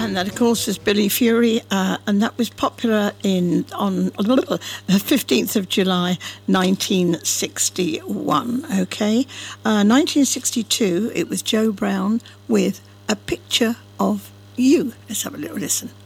And that, of course, is Billy Fury, and that was popular on the 15th of July, 1961, okay? 1962, it was Joe Brown with A Picture of You. Let's have a little listen.